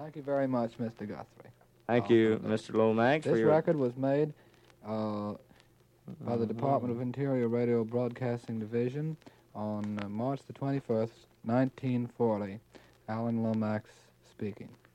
Thank you very much, Mr. Guthrie. Thank you, Mr. Lomax, for This your... record was made by the Department of Interior Radio Broadcasting Division on March the 21st, 1940. Alan Lomax speaking.